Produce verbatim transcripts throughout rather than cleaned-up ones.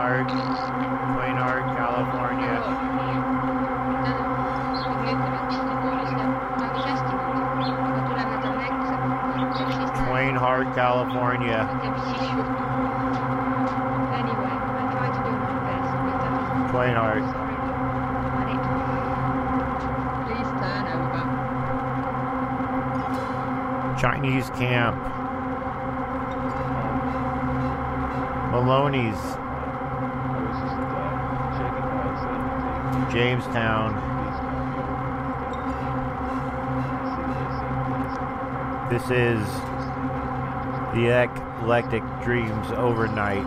Quainhard, Quainhard, California. Quainhard, California. Anyway, I try to do my best, but that is Quainhard. Please turn over. Chinese camp. Maloney's. Jamestown. This is the Eclectic Dreams Overnight.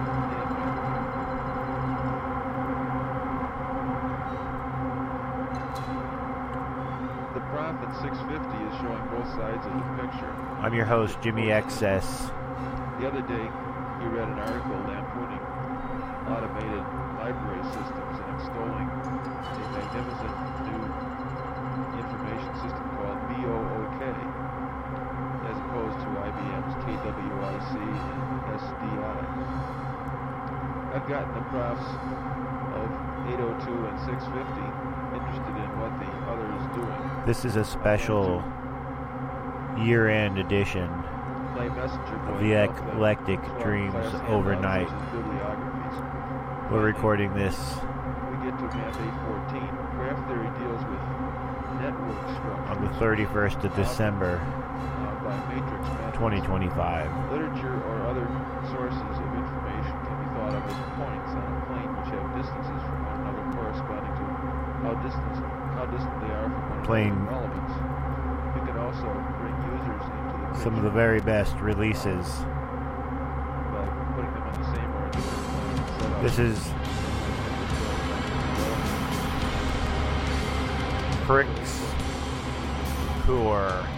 The Prophet six fifty is showing both sides of the picture. I'm your host, Jimmy X S. The other day, you read an article lampooning automated library systems and extolling a magnificent new information system called B O O K, as opposed to I B M's K W I C and S D I. I've gotten the profs of eight oh two and six fifty interested in what the other is doing. This is a special year-end edition of the Eclectic Dreams Overnight. We're recording this We get to mandate fourteen. Graph theory deals with network structure on the thirty-first of December, uh, by matrix methods. twenty twenty-five. Literature or other sources of information can be thought of as points on a plane which have distances from one another corresponding to how distant, how distant they are from one Playing another in relevance. You can also bring users into the picture some of the very best releases. by putting them on the same or a different plane and set up. This is Pricks Core.